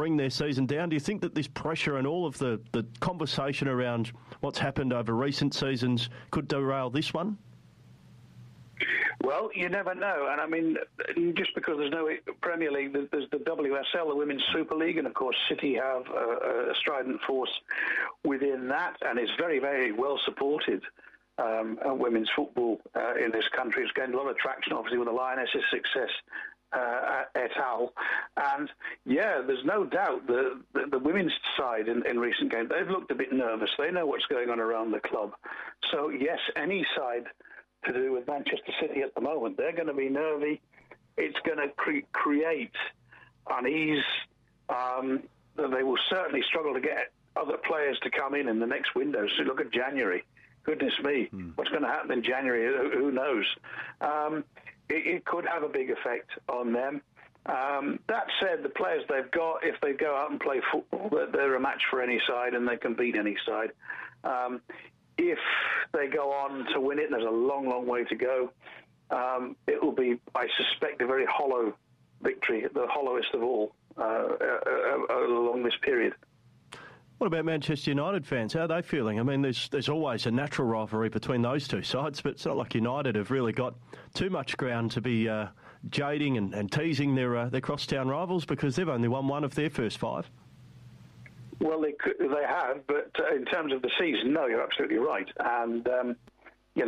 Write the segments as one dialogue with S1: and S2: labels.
S1: bring their season down? Do you think that this pressure and all of the conversation around what's happened over recent seasons could derail this one?
S2: Well, you never know. And I mean, just because there's no Premier League, there's the WSL, the Women's Super League, and of course City have a strident force within that, and it's very, very well supported. Women's football in this country has gained a lot of traction, obviously, with the Lionesses' success et al. And yeah, there's no doubt the women's side in recent games, they've looked a bit nervous. They know what's going on around the club. So yes, any side to do with Manchester City at the moment, they're going to be nervy. It's going to create unease. They will certainly struggle to get other players to come in the next window. So look at January. Goodness me, what's going to happen in January? Who knows? It could have a big effect on them. That said, the players they've got, if they go out and play football, they're a match for any side and they can beat any side. If they go on to win it, and there's a long, long way to go, it will be, I suspect, a very hollow victory, the hollowest of all, along this period.
S1: What about Manchester United fans? How are they feeling? I mean, there's always a natural rivalry between those two sides, but it's not like United have really got too much ground to be jading and teasing their crosstown rivals, because they've only won one of their first five.
S2: Well, they have, but in terms of the season, no, you're absolutely right. And, they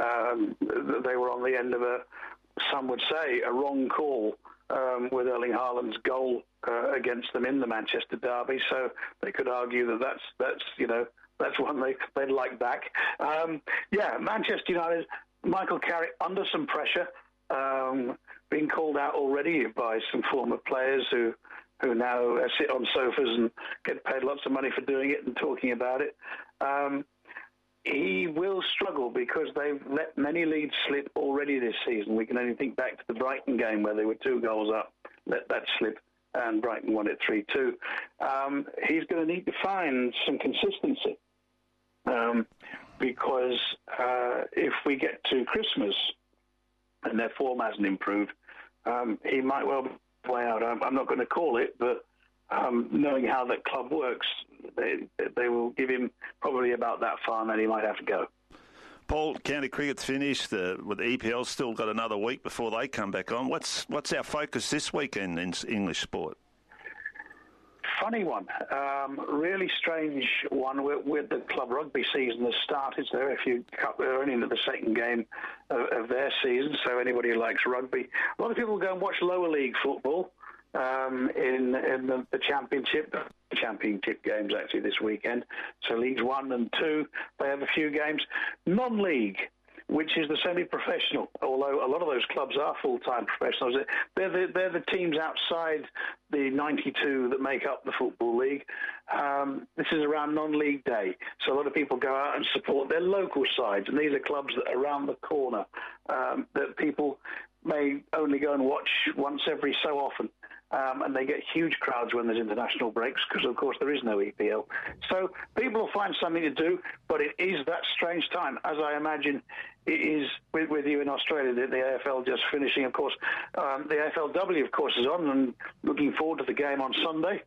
S2: were on the end of some would say, a wrong call with Erling Haaland's goal against them in the Manchester derby. So they could argue that's one they'd like back. Manchester United, Michael Carrick under some pressure, being called out already by some former players who now sit on sofas and get paid lots of money for doing it and talking about it. He will struggle because they've let many leads slip already this season. We can only think back to the Brighton game where they were 2 goals up, let that slip, and Brighton won it 3-2. He's going to need to find some consistency because if we get to Christmas and their form hasn't improved, he might well be way out. I'm not going to call it, but knowing how that club works, they will give him probably about that far, and then he might have to go.
S3: Paul, county cricket's finished. With the EPL's still got another week before they come back on. What's our focus this weekend in English sport?
S2: Funny one, really strange one. With the club rugby season has started, so they're only into the second game of their season. So anybody who likes rugby, a lot of people go and watch lower league football in the championship games actually this weekend. So leagues 1 and 2, they have a few games. Non-league, which is the semi-professional, although a lot of those clubs are full-time professionals. They're the teams outside the 92 that make up the Football League. This is around non-league day, so a lot of people go out and support their local sides, and these are clubs that are around the corner that people may only go and watch once every so often. And they get huge crowds when there's international breaks because, of course, there is no EPL. So people will find something to do, but it is that strange time, as I imagine it is with you in Australia, the AFL just finishing. Of course, the AFLW, of course, is on, and looking forward to the game on Sunday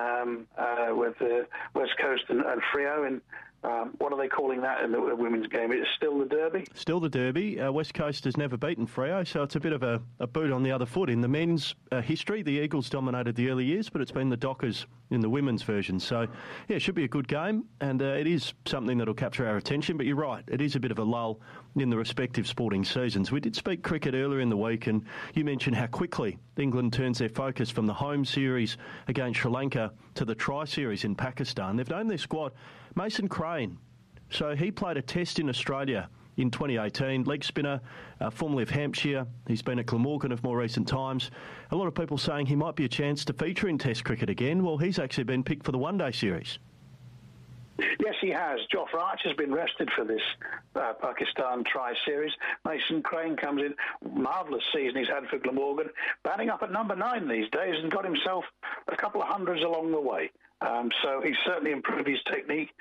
S2: with West Coast and Freo. And what are they calling that in the women's game? It's still the Derby?
S1: Still the Derby. West Coast has never beaten Freo, so it's a bit of a boot on the other foot. In the men's history, the Eagles dominated the early years, but it's been the Dockers in the women's version. So, yeah, it should be a good game, and it is something that will capture our attention. But you're right, it is a bit of a lull in the respective sporting seasons. We did speak cricket earlier in the week, and you mentioned how quickly England turns their focus from the home series against Sri Lanka to the tri-series in Pakistan. They've named their squad Mason Crane. So he played a test in Australia in 2018, leg spinner, formerly of Hampshire. He's been at Glamorgan of more recent times. A lot of people saying he might be a chance to feature in Test cricket again. Well, he's actually been picked for the one-day series.
S2: Yes, he has. Jofra Archer's been rested for this Pakistan tri-series. Mason Crane comes in. Marvellous season he's had for Glamorgan. Batting up at number 9 these days and got himself a couple of hundreds along the way. So he's certainly improved his technique.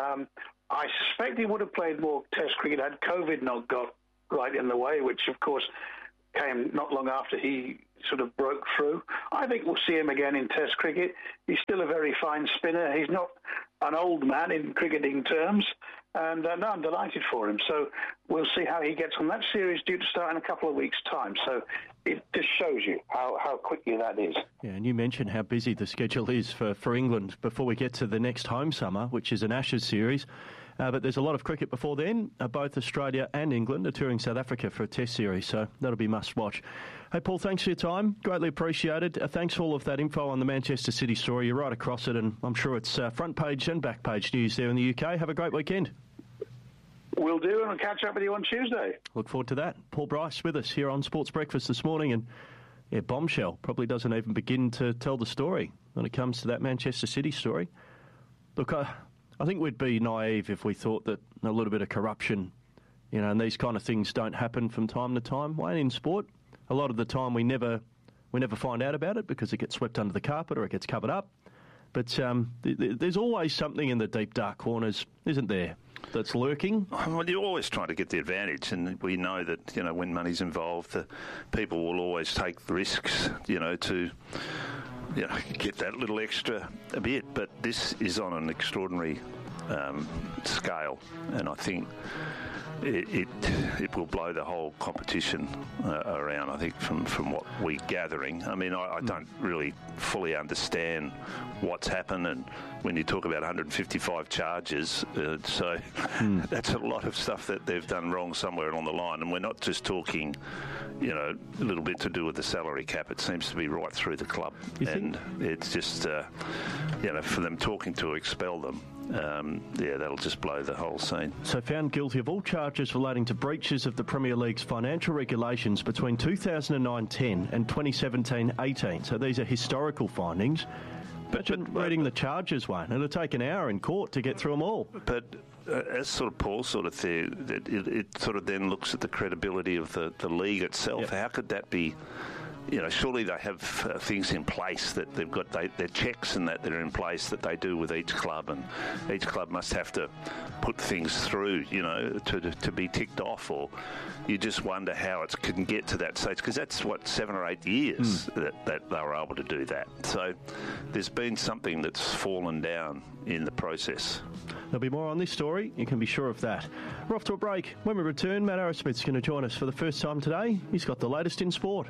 S2: I suspect he would have played more Test cricket had COVID not got right in the way, which, of course, came not long after he sort of broke through. I think we'll see him again in Test cricket. He's still a very fine spinner. He's not an old man in cricketing terms. And no, I'm delighted for him. So we'll see how he gets on. That series due to start in a couple of weeks' time. So it just shows you how quickly that is.
S1: Yeah, and you mentioned how busy the schedule is for England before we get to the next home summer, which is an Ashes series. But there's a lot of cricket before then. Both Australia and England are touring South Africa for a Test series, so that'll be must-watch. Hey, Paul, thanks for your time. Greatly appreciated. Thanks for all of that info on the Manchester City story. You're right across it, and I'm sure it's front page and back page news there in the UK. Have a great weekend.
S2: Will do, and I'll catch up with you on Tuesday.
S1: Look forward to that. Paul Bryce with us here on Sports Breakfast this morning, and yeah, bombshell probably doesn't even begin to tell the story when it comes to that Manchester City story. Look, I think we'd be naive if we thought that a little bit of corruption, and these kind of things don't happen from time to time. Wayne, in sport, a lot of the time we never find out about it because it gets swept under the carpet or it gets covered up. But there's always something in the deep, dark corners, isn't there, that's lurking?
S3: Well, you're always trying to get the advantage, and we know that, when money's involved, people will always take the risks, to get that little extra a bit. But this is on an extraordinary scale, and I think it will blow the whole competition around, I think, from what we're gathering. I mean, I don't really fully understand what's happened, and when you talk about 155 charges, that's a lot of stuff that they've done wrong somewhere along the line, and we're not just talking, a little bit to do with the salary cap. It seems to be right through the club, and it's just, for them talking to expel them, that'll just blow the whole scene.
S1: So found guilty of all charges relating to breaches of the Premier League's financial regulations between 2009-10 and 2017-18. So these are historical findings. But reading the charges, Wayne, it'll take an hour in court to get through them all.
S3: But as sort of Paul sort of said, it sort of then looks at the credibility of the league itself. Yep. How could that be? Surely they have things in place that they've got, their checks and that are in place that they do with each club, and each club must have to put things through, to be ticked off, or you just wonder how it can get to that stage, because that's, 7 or 8 years that they were able to do that. So there's been something that's fallen down in the process.
S1: There'll be more on this story, you can be sure of that. We're off to a break. When we return, Matt Arrowsmith's going to join us for the first time today. He's got the latest in sport.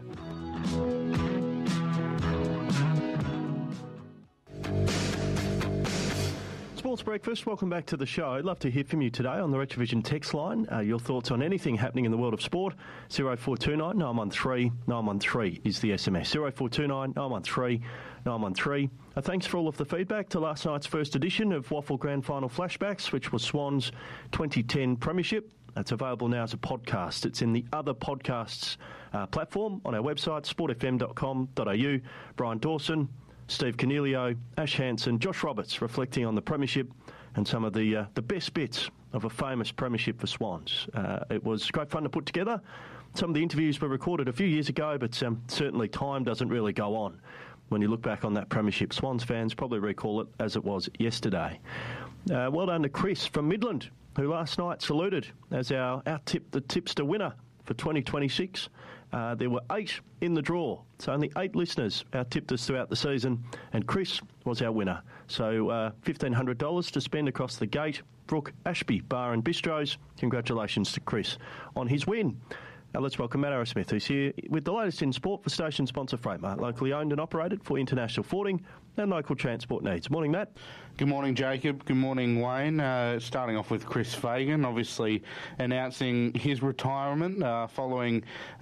S1: Sports Breakfast, welcome back to the show. I'd love to hear from you today on the Retrovision text line. Your thoughts on anything happening in the world of sport. 0429 913 913 is the SMS. 0429 913 913. Thanks for all of the feedback to last night's first edition of Waffle Grand Final Flashbacks, which was Swans 2010 Premiership. It's available now as a podcast. It's in the other podcasts platform on our website, sportfm.com.au. Brian Dawson, Steve Cornelio, Ash Hansen, Josh Roberts reflecting on the Premiership and some of the best bits of a famous Premiership for Swans. It was great fun to put together. Some of the interviews were recorded a few years ago, but certainly time doesn't really go on. When you look back on that Premiership, Swans fans probably recall it as it was yesterday. Well done to Chris from Midland, who last night saluted as our the tipster winner for 2026. There were 8 in the draw, so only 8 listeners out-tipped us throughout the season, and Chris was our winner. So $1,500 to spend across the Gate, Brook, Ashby, Bar and Bistros. Congratulations to Chris on his win. Now let's welcome Matt Arrowsmith, who's here with the latest in sport for station sponsor Freightmart, locally owned and operated for international forwarding and local transport needs. Morning, Matt.
S4: Good morning, Jacob. Good morning, Wayne. Starting off with Chris Fagan, obviously announcing his retirement following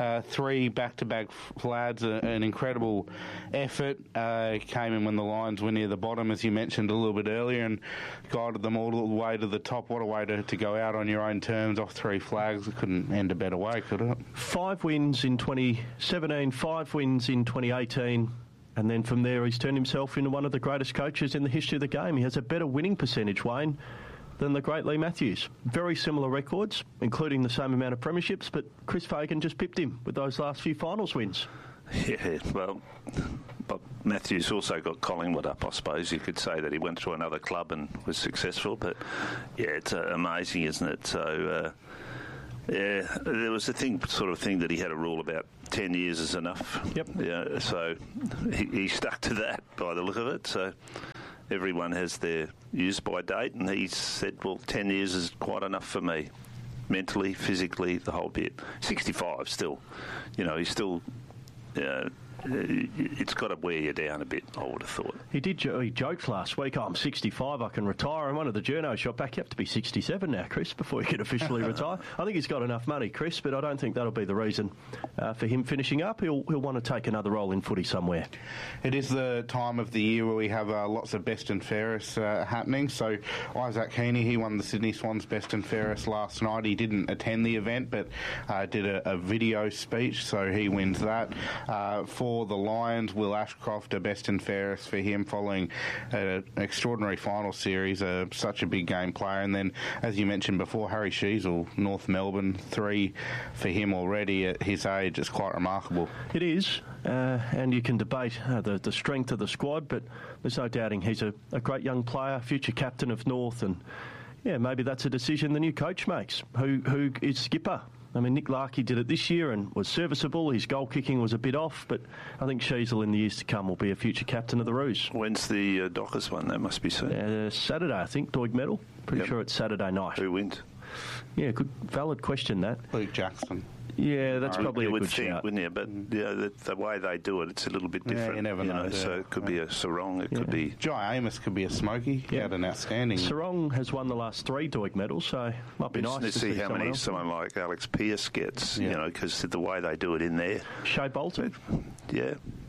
S4: 3 back-to-back flads, an incredible effort. Came in when the Lions were near the bottom, as you mentioned a little bit earlier, and guided them all the way to the top. What a way to go out on your own terms off 3 flags. It couldn't end a better way, could it?
S1: 5 wins in 2017, 5 wins in 2018. And then from there, he's turned himself into one of the greatest coaches in the history of the game. He has a better winning percentage, Wayne, than the great Lee Matthews. Very similar records, including the same amount of premierships, but Chris Fagan just pipped him with those last few finals wins.
S3: Yeah, well, but Matthews also got Collingwood up, I suppose. You could say that he went to another club and was successful, but yeah, it's amazing, isn't it? So, Yeah, there was a sort of thing that he had a rule about 10 years is enough.
S1: Yep.
S3: Yeah, so he stuck to that by the look of it. So everyone has their use-by date, and he said, well, 10 years is quite enough for me, mentally, physically, the whole bit. 65 still. He's still... it's got to wear you down a bit, I would have thought.
S1: He joked last week, I'm 65, I can retire. And one of the journos shot back, you have to be 67 now, Chris, before you can officially retire. I think he's got enough money, Chris, but I don't think that'll be the reason for him finishing up. He'll want to take another role in footy somewhere.
S4: It is the time of the year where we have lots of best and fairest happening. So Isaac Heaney, he won the Sydney Swans best and fairest last night. He didn't attend the event, but did a video speech, so he wins that. For the Lions, Will Ashcroft, a best and fairest for him following an extraordinary final series, such a big game player. And then, as you mentioned before, Harry Sheezel, North Melbourne, 3 for him already at his age. It's quite remarkable.
S1: It is, and you can debate the strength of the squad, but there's no doubting he's a great young player, future captain of North, and yeah, maybe that's a decision the new coach makes. Who is skipper? I mean, Nick Larkey did it this year and was serviceable. His goal kicking was a bit off, but I think Sheezel in the years to come will be a future captain of the Roos.
S3: When's the Dockers one? That must be soon.
S1: Saturday, I think, Doig medal. Pretty sure it's Saturday night.
S3: Who wins?
S1: Yeah, valid question, that.
S4: Luke Jackson.
S1: Yeah, that's probably a good
S3: think,
S1: shout.
S3: Wouldn't you? But the way they do it, it's a little bit different.
S4: You never know.
S3: So it could be a Sarong, it could be...
S4: Jai Amos could be a smoky. He had an outstanding...
S1: Sarong has won the last 3 Doig medals, so might be nice to see
S3: how many someone like Alex Pearce gets, because the way they do it in there.
S1: Shea Bolton?
S3: Yeah.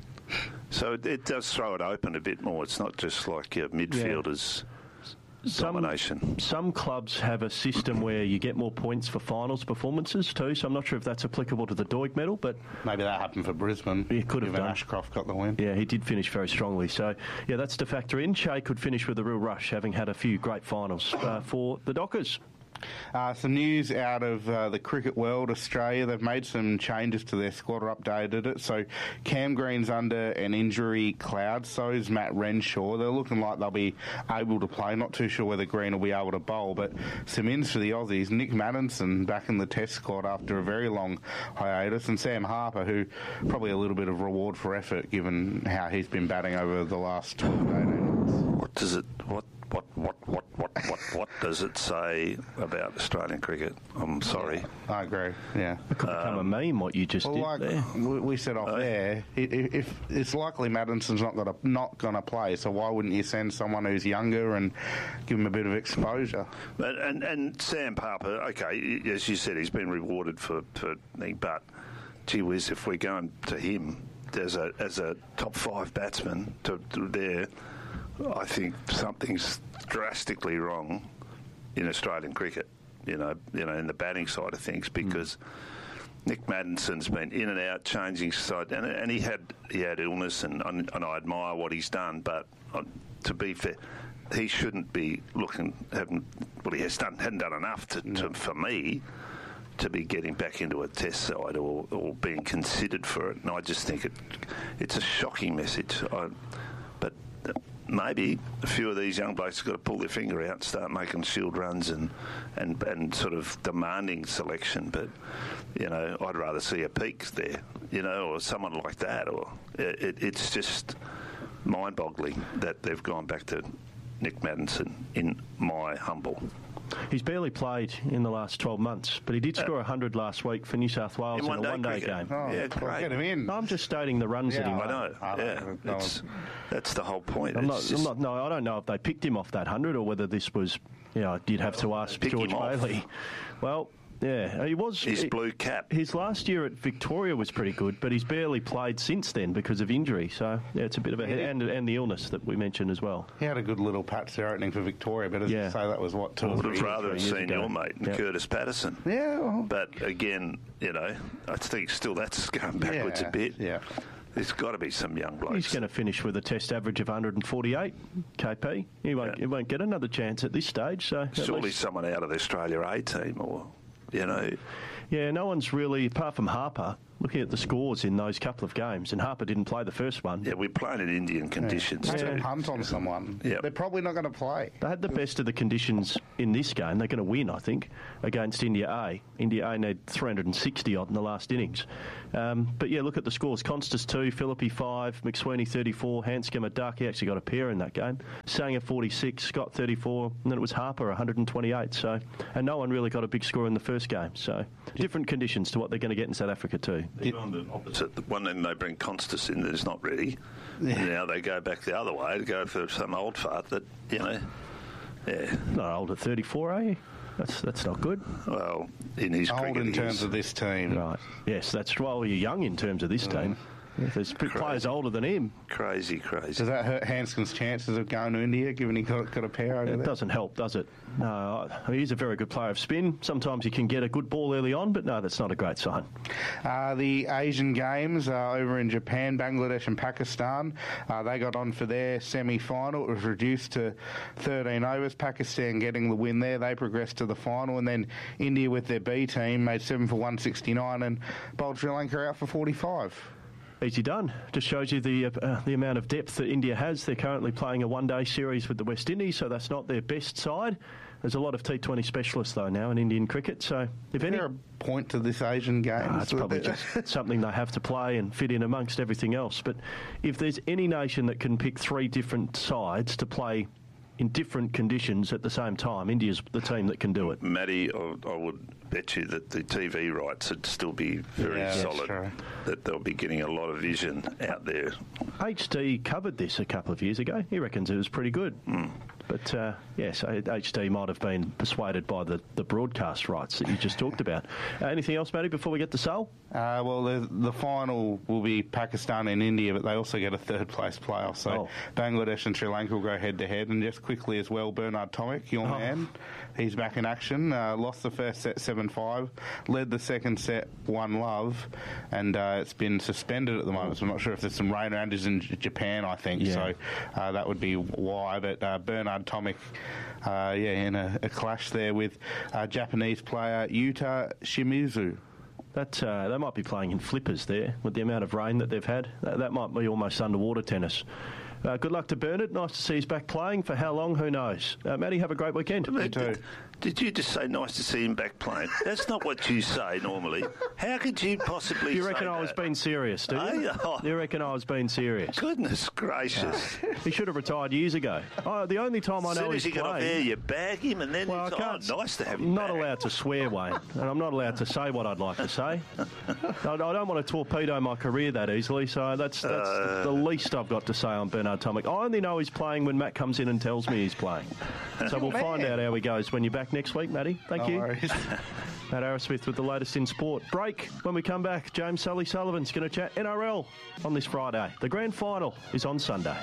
S3: So it does throw it open a bit more. It's not just like your midfielders... domination.
S1: Some clubs have a system where you get more points for finals performances too, so I'm not sure if that's applicable to the Doig medal, but...
S4: Maybe that happened for Brisbane.
S1: He could have done.
S4: Ashcroft got the win.
S1: Yeah, he did finish very strongly, so yeah, that's to factor in. Shea could finish with a real rush, having had a few great finals for the Dockers.
S4: Some news out of the cricket world, Australia. They've made some changes to their squad or updated it. So Cam Green's under an injury cloud, so is Matt Renshaw. They're looking like they'll be able to play. Not too sure whether Green will be able to bowl, but some ins for the Aussies. Nick Maddinson back in the Test squad after a very long hiatus, and Sam Harper, who probably a little bit of reward for effort given how he's been batting over the last 12 to 18 months.
S3: What does it say about Australian cricket? I'm sorry.
S4: I agree, yeah.
S1: It could become a meme, what you just did there.
S4: We said off there, if it's likely Maddison's not going to play, so why wouldn't you send someone who's younger and give him a bit of exposure?
S3: And Sam Harper, okay, as you said, he's been rewarded for but gee whiz, if we're going to him as a top 5 batsman to there, I think something's drastically wrong in Australian cricket, in the batting side of things, because Nick Maddison's been in and out, changing side, and he had illness, and I admire what he's done, but to be fair, he shouldn't be hadn't done enough for me to be getting back into a Test side or being considered for it, and I just think it's a shocking message. But maybe a few of these young blokes have got to pull their finger out and start making shield runs and sort of demanding selection. But, I'd rather see a Peake there, or someone like that. Or it's just mind-boggling that they've gone back to Nick Maddinson, in my humble.
S1: He's barely played in the last 12 months, but he did score 100 last week for New South Wales in a one-day game.
S4: Oh,
S3: yeah, great.
S4: Get him in.
S1: I'm just stating the runs that he made.
S3: I know. That's the whole point.
S1: I don't know if they picked him off that 100 or whether this was, you'd have to ask George Bailey. Well, yeah, he was.
S3: His blue cap.
S1: His last year at Victoria was pretty good, but he's barely played since then because of injury. So, yeah, it's a bit of and the illness that we mentioned as well.
S4: He had a good little patch there opening for Victoria, but as you say, that was, 2 or 3 years ago. I would have rather
S3: seen your mate, Curtis Patterson.
S4: Yeah. Well.
S3: But again, I think still that's going backwards a bit.
S4: Yeah.
S3: There's got to be some young blokes.
S1: He's going to finish with a Test average of 148 KP. He won't get another chance at this stage. So
S3: surely someone out of the Australia A team, or.
S1: Yeah, no one's really, apart from Harper, looking at the scores in those couple of games, and Harper didn't play the first one.
S3: Yeah, we're playing in Indian conditions.
S4: Take
S3: too.
S4: a punt on someone.
S3: Yep.
S4: They're probably not going to play.
S1: They had the best of the conditions in this game. They're going to win, I think, against India A. India A need 360-odd in the last innings. But, yeah, look at the scores. Constas 2, Philippi 5, McSweeney 34, Hanscom a duck. He actually got a pair in that game. Sanger 46, Scott 34, and then it was Harper 128. So, and no one really got a big score in the first game. So different conditions to what they're going to get in South Africa too.
S3: On the opposite, the one then they bring Constas in that is not ready. Yeah. Now they go back the other way to go for some old fart that,
S1: Not old at 34, are you? That's not good.
S3: Well, in his
S4: old
S3: cricket
S4: in terms of this team.
S1: Right. Yes, that's well, you're young in terms of this team. Yeah, there's players older than him.
S3: Crazy.
S4: Does that hurt Hanscom's chances of going to India, given he got a pair over there?
S1: It doesn't help, does it? No, he's a very good player of spin. Sometimes he can get a good ball early on, but no, that's not a great sign.
S4: The Asian Games over in Japan, Bangladesh and Pakistan, they got on for their semi-final. It was reduced to 13 overs. Pakistan getting the win there. They progressed to the final, and then India with their B team made 7 for 169 and bowled Sri Lanka out for 45.
S1: Easy done. Just shows you the amount of depth that India has. They're currently playing a one-day series with the West Indies, so that's not their best side. There's a lot of T20 specialists, though, now in Indian cricket. So, if
S4: Is there a point to this Asian game?
S1: It's probably just something they have to play and fit in amongst everything else. But if there's any nation that can pick 3 different sides to play in different conditions at the same time, India's the team that can do it.
S3: Matty, I would bet you that the TV rights would still be very solid, that they'll be getting a lot of vision out there.
S1: HD covered this a couple of years ago. He reckons it was pretty good. But, so HD might have been persuaded by the broadcast rights that you just talked about. Anything else, Matty, before we get to Seoul?
S4: Well, the final will be Pakistan and India, but they also get a third-place playoff. So Bangladesh and Sri Lanka will go head-to-head. And just quickly as well, Bernard Tomic, your man, he's back in action. Lost the first set 7-5, led the second set 1-love, and it's been suspended at the moment. So I'm not sure if there's some rain around. It's in Japan, I think. Yeah. So that would be why. But Bernard Tomic, in a clash there with Japanese player Yuta Shimizu.
S1: They might be playing in flippers there with the amount of rain that they've had. That might be almost underwater tennis. Good luck to Bernard. Nice to see he's back playing. For how long, who knows? Matty, have a great weekend.
S3: You too. Did you just say nice to see him back playing? That's not what you say normally. How could you possibly say
S1: You reckon I was being serious, do you? You reckon I was being serious?
S3: Goodness gracious.
S1: He should have retired years ago. The only time I know
S3: he's playing... As soon as you get off there, you bag him, and then it's nice to have him
S1: I'm not allowed to swear, Wayne, and I'm not allowed to say what I'd like to say. I don't want to torpedo my career that easily, so that's the least I've got to say on Bernard Tomic. I only know he's playing when Matt comes in and tells me he's playing. So we'll find out how he goes when you're back next week, Matty. Thank you. Matt Arrowsmith with the latest in sport. Break. When we come back, James Sully Sullivan's going to chat NRL on this Friday. The grand final is on Sunday.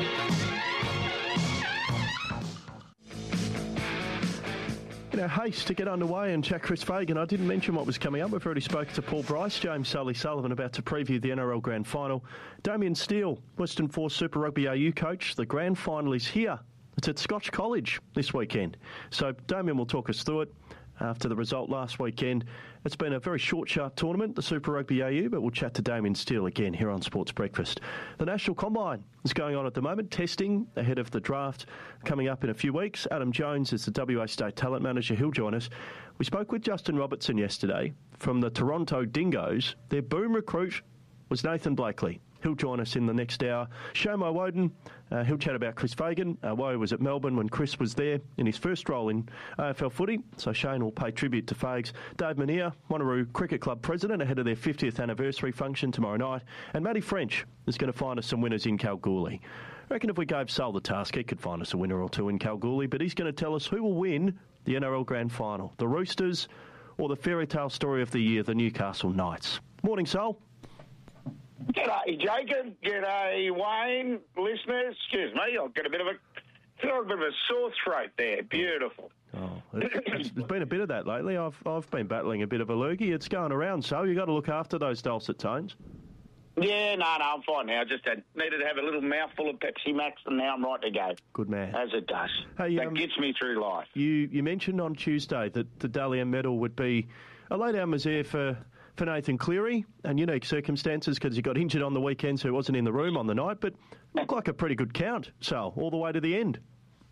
S1: Haste to get underway and chat Chris Fagan. I didn't mention what was coming up. We've already spoken to Paul Bryce, James Sully Sullivan about to preview the NRL Grand Final. Damien Steele, Western Force Super Rugby AU coach. The Grand Final is here. It's at Scotch College this weekend. So Damien will talk us through it after the result last weekend. It's been a very short, sharp tournament, the Super Rugby AU, but we'll chat to Damien Steele again here on Sports Breakfast. The National Combine is going on at the moment, testing ahead of the draft coming up in a few weeks. Adam Jones is the WA State Talent Manager. He'll join us. We spoke with Justin Robertson yesterday from the Toronto Dingoes. Their boom recruit was Nathan Blakely. He'll join us in the next hour. Shomo Woden, he'll chat about Chris Fagan. Woe was at Melbourne when Chris was there in his first role in AFL footy, so Shane will pay tribute to Fags. Dave Manier, Wanneroo Cricket Club president, ahead of their 50th anniversary function tomorrow night. And Matty French is going to find us some winners in Kalgoorlie. I reckon if we gave Sal the task, he could find us a winner or two in Kalgoorlie, but he's going to tell us who will win the NRL Grand Final, the Roosters or the fairy tale story of the year, the Newcastle Knights. Morning, Sal.
S5: G'day, Jacob. G'day, Wayne. Listeners, excuse me, I've got a bit of a sore throat there. Beautiful.
S1: Oh, there's been a bit of that lately. I've been battling a bit of a lurgy. It's going around, so you've got to look after those dulcet tones.
S5: Yeah, no, I'm fine now. Just needed to have a little mouthful of Pepsi Max, and now I'm right to go.
S1: Good man.
S5: As it does.
S1: Hey,
S5: that gets me through life.
S1: You mentioned on Tuesday that the Dally M medal would be a lay-down misère for for Nathan Cleary, and unique circumstances because he got injured on the weekend, so he wasn't in the room on the night, but looked like a pretty good count, so all the way to the end.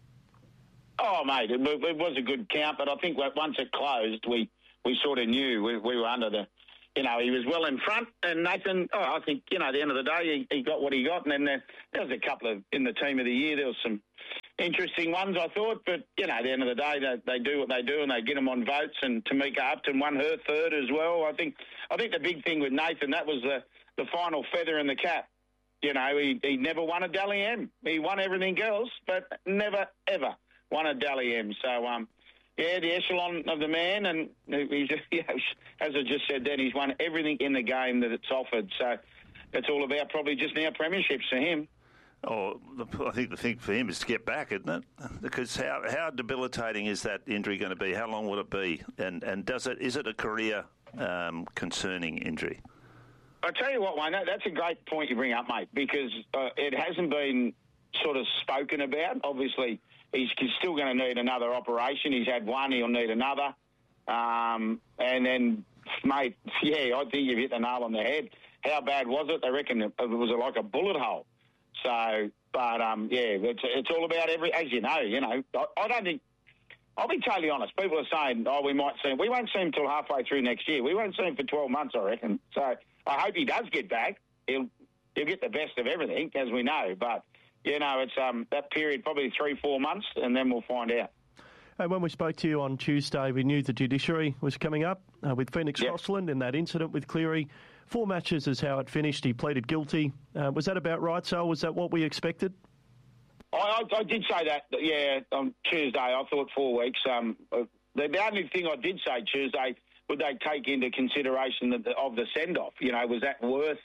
S5: Oh, mate, it was a good count, but I think once it closed, we sort of knew we were under the... he was well in front, and Nathan, I think, at the end of the day, he got what he got, and then there was a couple of, in the team of the year, there was some interesting ones, I thought, but, at the end of the day, they do what they do, and they get them on votes, and Tamika Upton won her third as well. I think the big thing with Nathan, that was the final feather in the cap. He never won a Dally M. He won everything else, but never, ever won a Dally M. So, the echelon of the man, and he's, as I just said then, he's won everything in the game that it's offered. So it's all about probably just now premierships for him.
S3: Oh, I think the thing for him is to get back, isn't it? Because how debilitating is that injury going to be? How long will it be? And is it a career concerning injury?
S5: I tell you what, Wayne, that's a great point you bring up, mate, because it hasn't been sort of spoken about. Obviously, he's still going to need another operation. He's had one, he'll need another. And then, mate, I think you've hit the nail on the head. How bad was it? They reckon it was like a bullet hole. So, but, it's all about as you know, I don't think, I'll be totally honest, people are saying, we might see him. We won't see him till halfway through next year. We won't see him for 12 months, I reckon. So I hope he does get back. He'll get the best of everything, as we know, but... it's that period, probably 3-4 months, and then we'll find out.
S1: When we spoke to you on Tuesday, we knew the judiciary was coming up with Phoenix
S5: Yep.
S1: Crossland in that incident with Cleary. 4 matches is how it finished. He pleaded guilty. Was that about right, so? Was that what we expected?
S5: I did say that, on Tuesday. I thought 4 weeks. The only thing I did say Tuesday, would they take into consideration of the send-off? Was that worth...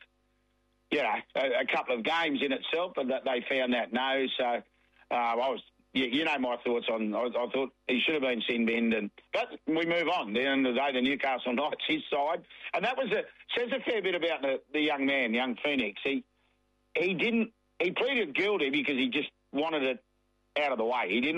S5: a couple of games in itself, but that they found that no. So I was, my thoughts on. I thought he should have been sin-binned, but we move on. At the end of the day, the Newcastle Knights, his side, and that says a fair bit about the young man, young Phoenix. He pleaded guilty because he just wanted it out of the way. He didn't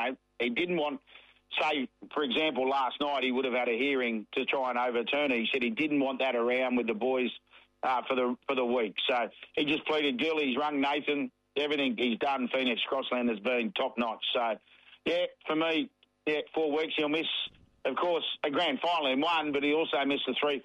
S5: want. Say, for example, last night he would have had a hearing to try and overturn it. He said he didn't want that around with the boys. For the week. So he just pleaded guilty. He's rung Nathan. Everything he's done, Phoenix Crossland, has been top-notch. So, for me, 4 weeks. He'll miss, of course, a grand final in one, but he also missed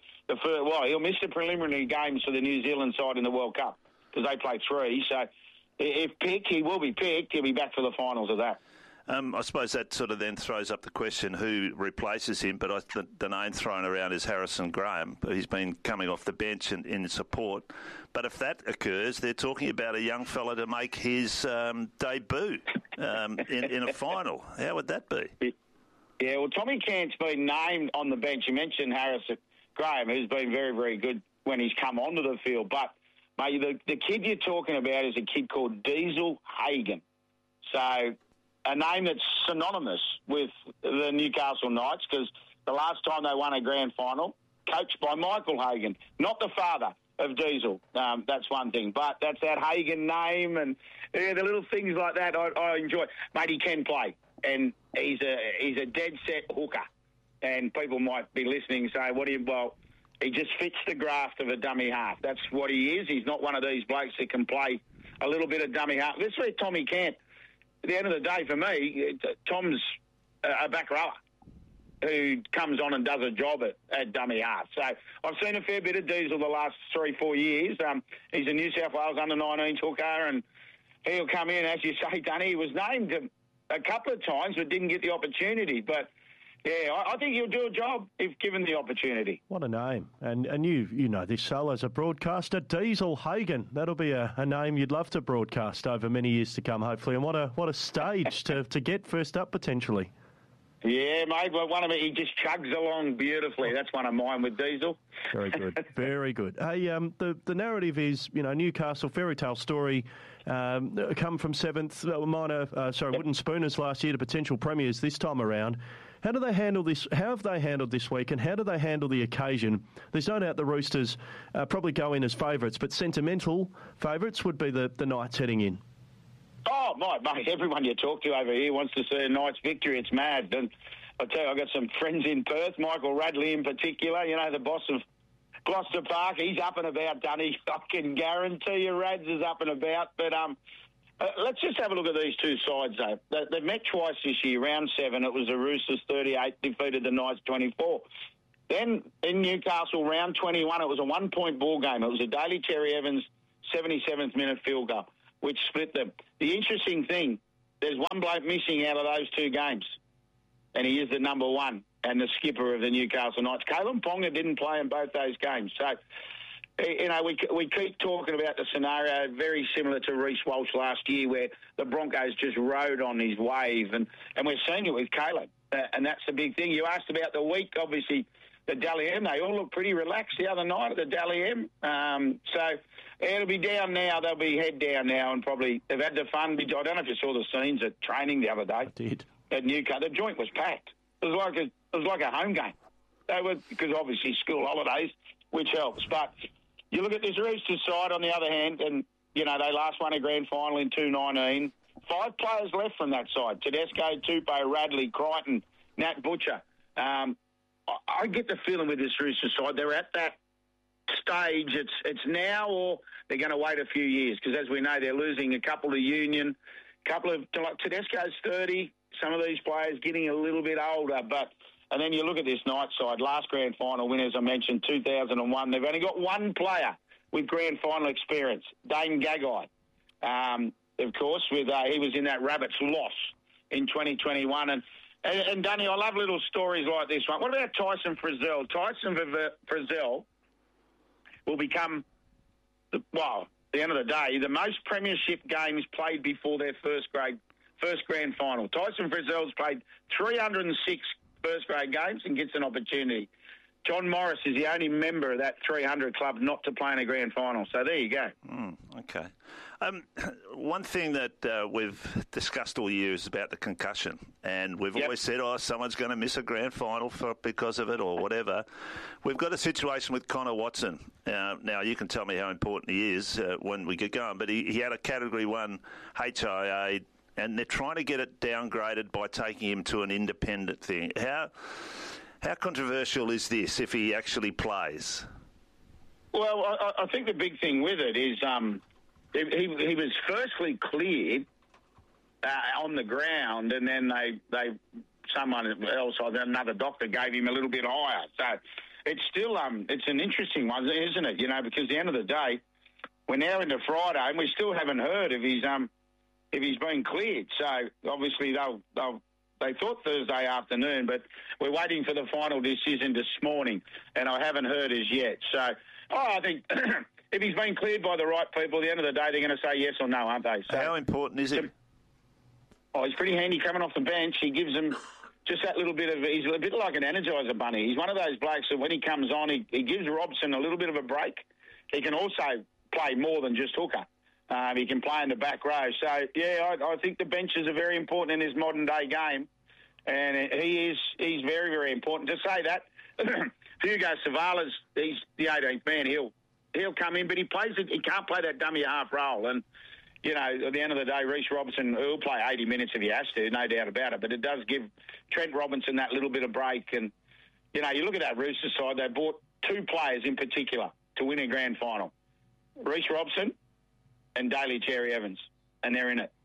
S5: he'll miss the preliminary games for the New Zealand side in the World Cup because they play 3. So if picked, he will be picked. He'll be back for the finals of that.
S3: I suppose that sort of then throws up the question who replaces him, but the name thrown around is Harrison Graham. He's been coming off the bench in support. But if that occurs, they're talking about a young fella to make his debut in a final. How would that be?
S5: Yeah, well, Tommy Cant's been named on the bench. You mentioned Harrison Graham, who's been very, very good when he's come onto the field. But, mate, the kid you're talking about is a kid called Diesel Hagen. So... a name that's synonymous with the Newcastle Knights because the last time they won a grand final, coached by Michael Hagen, not the father of Diesel. That's one thing. But that's that Hagen name and the little things like that I enjoy. Mate, he can play, and he's a dead-set hooker. And people might be listening and say, he just fits the graft of a dummy half. That's what he is. He's not one of these blokes that can play a little bit of dummy half. This is Tommy Cant. At the end of the day, for me, Tom's a back rower who comes on and does a job at dummy half. So I've seen a fair bit of Diesel the last 3-4 years. He's a New South Wales under-19s hooker, and he'll come in, as you say, Dunny. He was named a couple of times but didn't get the opportunity. But, I think he'll do a job if given the opportunity.
S1: What a name. And you know this, Sal, as a broadcaster, Diesel Hagen. That'll be a name you'd love to broadcast over many years to come, hopefully. And what a stage to get first up, potentially.
S5: Yeah, mate. Well, he just chugs along beautifully. That's one of mine with Diesel.
S1: Very good. Very good. Hey, the narrative is, Newcastle, fairy tale story, come from 7th, Wooden Spooners last year to potential premiers this time around. How do they handle this? How have they handled this week, and how do they handle the occasion? There's no doubt the Roosters probably go in as favourites, but sentimental favourites would be the Knights heading in.
S5: Oh, mate, everyone you talk to over here wants to see a Knights victory. It's mad. And I tell you, I've got some friends in Perth, Michael Radley in particular, the boss of Gloucester Park, he's up and about, Dunny. I can guarantee you Rads is up and about. But let's just have a look at these two sides, though. They've met twice this year. Round 7, it was the Roosters 38, defeated the Knights 24. Then in Newcastle, round 21, it was a 1-point ball game. It was a Daly Cherry Evans 77th minute field goal, which split them. The interesting thing, there's one bloke missing out of those two games, and he is the number 1 and the skipper of the Newcastle Knights. Kalen Ponga didn't play in both those games. So, you know, we keep talking about the scenario very similar to Reece Walsh last year, where the Broncos just rode on his wave, and we're seeing it with Kalen. And that's the big thing. You asked about the week, obviously, the Dally M, they all look pretty relaxed the other night at the Dally M. So it'll be down now. They'll be head down now, and probably they've had the fun. I don't know if you saw the scenes at training the other day.
S1: I did.
S5: At Newcastle, the joint was packed. It was like a home game. They were, because obviously school holidays, which helps. But you look at this Roosters side on the other hand, and you know they last won a grand final in 2019. 5 players left from that side: Tedesco, Tupou, Radley, Crichton, Nat Butcher. I get the feeling with this Roosters side, they're at that stage. It's now, or they're going to wait a few years, because as we know, they're losing a couple to Union, like Tedesco's 30. Some of these players getting a little bit older, and then you look at this Knights side, last grand final win, as I mentioned, 2001. They've only got one player with grand final experience, Dane Gagai. Of course, he was in that Rabbits loss in 2021, And Danny, I love little stories like this one. What about Tyson Frizzell? Tyson Frizzell will become, at the end of the day, the most premiership games played before their first grand final. Tyson Frizzell's played 306 first grade games and gets an opportunity. John Morris is the only member of that 300 club not to play in a grand final. So there you go.
S3: Okay. One thing that we've discussed all year is about the concussion. And we've always said, someone's going to miss a grand final because of it or whatever. We've got a situation with Connor Watson. Now, you can tell me how important he is when we get going. But he had a Category 1 HIA, and they're trying to get it downgraded by taking him to an independent thing. How controversial is this if he actually plays?
S5: Well, I think the big thing with it is he was firstly cleared on the ground, and then someone else, another doctor, gave him a little bit higher. So it's still it's an interesting one, isn't it? You know, because at the end of the day, we're now into Friday, and we still haven't heard if he's been cleared. So obviously they thought Thursday afternoon, but we're waiting for the final decision this morning, and I haven't heard as yet. So I think if he's been cleared by the right people, at the end of the day, they're going to say yes or no, aren't they? So,
S3: how important is it?
S5: He's pretty handy coming off the bench. He gives them just that little bit of... He's a bit like an Energizer bunny. He's one of those blokes that when he comes on, he gives Robson a little bit of a break. He can also play more than just hooker. He can play in the back row. So, I think the benches are very important in this modern-day game, and he's very, very important. To say that, Hugo Savala's, he's the 18th man. He'll come in, but he can't play that dummy half role. And, you know, at the end of the day, Reece Robinson will play 80 minutes if he has to, no doubt about it. But it does give Trent Robinson that little bit of break. And, you know, you look at that Roosters side, they bought 2 players in particular to win a grand final. Reece Robson and Daly Cherry Evans, and they're in it.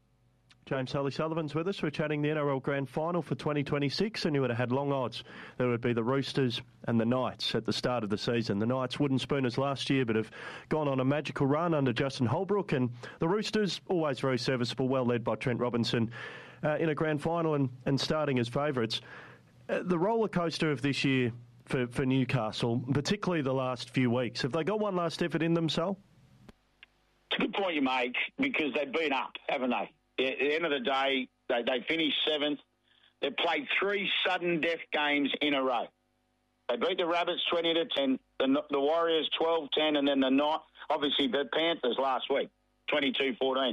S1: James Sullivan's with us. We're chatting the NRL Grand Final for 2026, and you would have had long odds. There would be the Roosters and the Knights at the start of the season. The Knights, wooden spooners last year, but have gone on a magical run under Justin Holbrook, and the Roosters, always very serviceable, well led by Trent Robinson, in a grand final and starting as favourites. The roller coaster of this year for Newcastle, particularly the last few weeks, have they got one last effort in them, Sol?
S5: It's a good point you make, because they've been up, haven't they? At the end of the day, they finished 7th. They played 3 sudden death games in a row. They beat the Rabbits 20-10, the Warriors 12-10, and then obviously the Panthers last week, 22-14.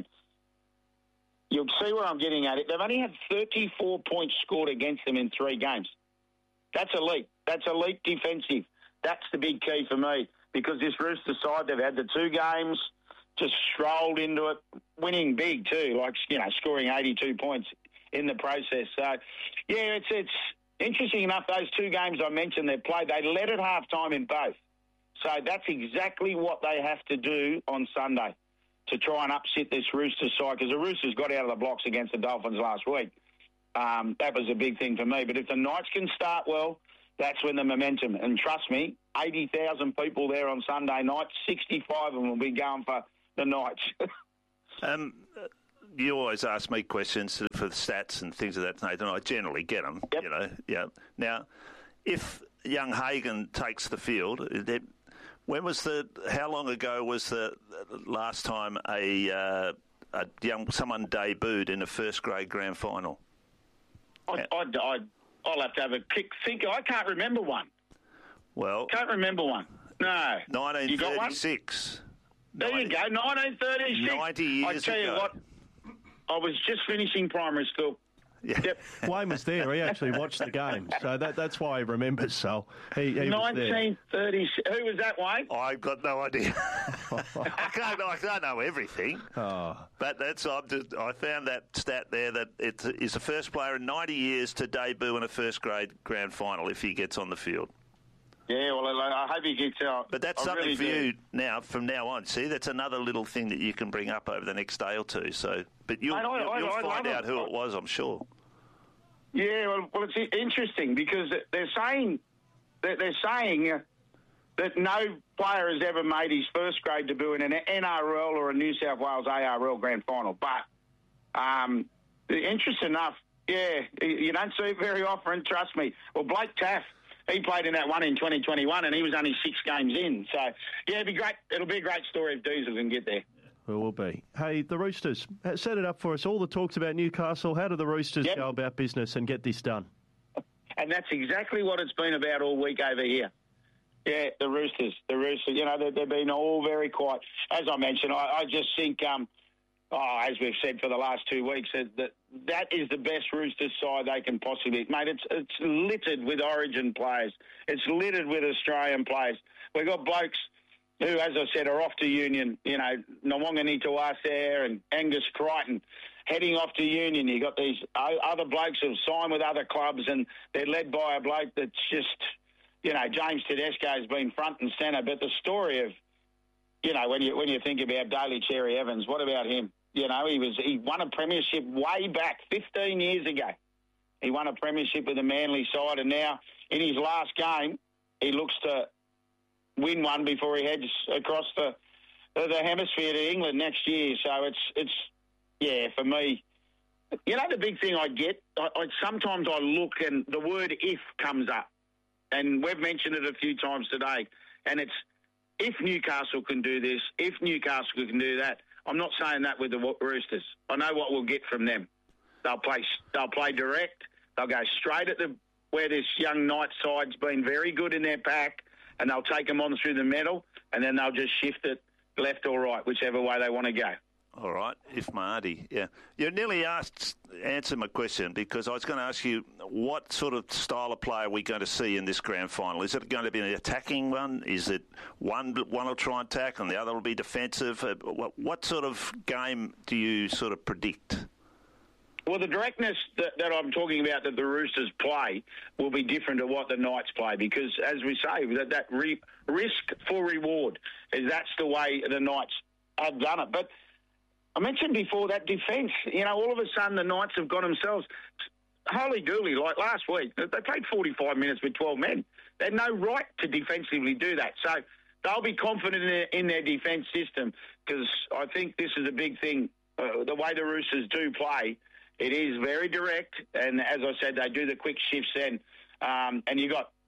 S5: You'll see where I'm getting at it. They've only had 34 points scored against them in 3 games. That's elite. That's elite defensive. That's the big key for me, because this Rooster side, they've had the 2 games, just strolled into it, winning big too, like, you know, scoring 82 points in the process. So, yeah, it's interesting enough, those 2 games I mentioned they played, they led at half-time in both. So that's exactly what they have to do on Sunday to try and upset this Roosters side, because the Roosters got out of the blocks against the Dolphins last week. That was a big thing for me. But if the Knights can start well, that's when the momentum. And trust me, 80,000 people there on Sunday night, 65 of them will be going for the Knights.
S3: You always ask me questions for the stats and things of that nature, and I generally get them.
S5: Yep.
S3: You know, yeah. Now, if young Hagan takes the field, how long ago was the last time someone debuted in a first grade grand final?
S5: I'll have to have a quick think. I can't remember one.
S3: Well,
S5: can't remember one. No.
S3: 1936.
S5: There you go, 1936.
S3: 90 years ago.
S5: I tell you what, I was just finishing primary school.
S3: Yeah.
S5: Yep.
S1: Wayne was there. He actually watched the game, so that's why he remembers. So he
S5: 1930. Who was that, Wayne?
S3: I've got no idea. I don't know everything.
S1: Oh.
S3: But I found that stat there that it is the first player in 90 years to debut in a first grade grand final if he gets on the field.
S5: Yeah, well, I hope he gets out.
S3: But that's something for you now, from now on. See, that's another little thing that you can bring up over the next day or two. So, but you'll find out who it was, I'm sure.
S5: Yeah, well, it's interesting because they're saying that no player has ever made his first grade debut in an NRL or a New South Wales ARL grand final. But interesting enough, yeah, you don't see it very often. Trust me. Well, Blake Taff. He played in that one in 2021, and he was only 6 games in. So, yeah, it'd be great. It'll be a great story if Diesel can get there.
S1: It will be. Hey, the Roosters, set it up for us. All the talks about Newcastle. How do the Roosters go about business and get this done?
S5: And that's exactly what it's been about all week over here. Yeah, the Roosters. You know, they've been all very quiet. As I mentioned, I just think, as we've said for the last 2 weeks, that is the best Roosters side they can possibly. Mate, it's littered with Origin players. It's littered with Australian players. We've got blokes who, as I said, are off to Union. You know, Nwanga Nitawase and Angus Crichton heading off to Union. You've got these other blokes who've signed with other clubs, and they're led by a bloke that's just, you know, James Tedesco has been front and centre. But the story of, you know, when you think about Daly Cherry Evans, what about him? You know, he won a premiership way back 15 years ago. He won a premiership with the Manly side, and now in his last game, he looks to win one before he heads across the hemisphere to England next year. So it's yeah, for me. You know, the big thing I get, sometimes I look and the word "if" comes up, and we've mentioned it a few times today, and it's if Newcastle can do this, if Newcastle can do that. I'm not saying that with the Roosters. I know what we'll get from them. They'll play direct. They'll go straight at where this young Knight side's been very good in their pack, and they'll take them on through the middle, and then they'll just shift it left or right, whichever way they want to go.
S3: All right, if Marty, yeah. You nearly answered my question, because I was going to ask you what sort of style of play are we going to see in this grand final? Is it going to be an attacking one? Is it one will try and attack and the other will be defensive? What sort of game do you sort of predict?
S5: Well, the directness that I'm talking about that the Roosters play will be different to what the Knights play, because, as we say, that risk for reward, that's the way the Knights have done it. But I mentioned before that defence, you know, all of a sudden the Knights have got themselves holy dooly, like last week. They played 45 minutes with 12 men. They had no right to defensively do that. So they'll be confident in their defence system, because I think this is a big thing. The way the Roosters do play, it is very direct. And as I said, they do the quick shifts then. And you got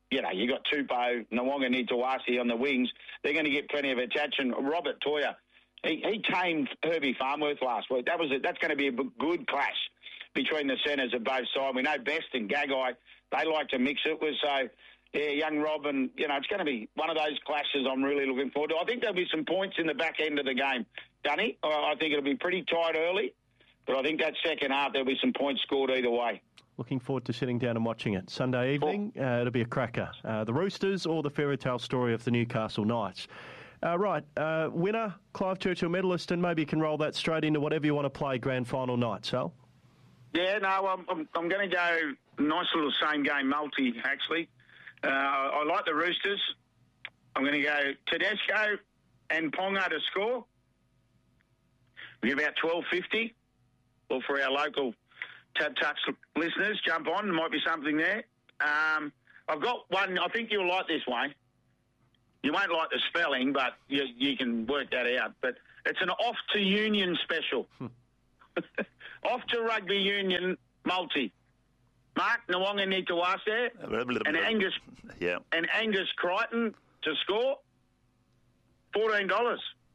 S5: Tupou, Nwanga Nitawase on the wings. They're going to get plenty of attachment. Robert Toya, he tamed Herbie Farnworth last week. That's going to be a good clash between the centres of both sides. We know Best and Gagai, they like to mix it with. So, yeah, young Rob, and, you know, it's going to be one of those clashes I'm really looking forward to. I think there'll be some points in the back end of the game, Dunny. I think it'll be pretty tight early, but I think that second half there'll be some points scored either way. Looking forward to sitting down and watching it. Sunday evening, it'll be a cracker. The Roosters or the fairy tale story of the Newcastle Knights. Winner, Clive Churchill medalist, and maybe you can roll that straight into whatever you want to play grand final night, Sal. Yeah, no, I'm going to go nice little same game multi, actually. I like the Roosters. I'm going to go Tedesco and Ponga to score. We get about 12.50. Well, for our local Tab Touch listeners, jump on. There might be something there. I've got one. I think you'll like this, Wayne. You won't like the spelling, but you can work that out. But it's an off to Union special. Off to Rugby Union multi. Mark Nwanga Nitawase and Angus Crichton to score. $14.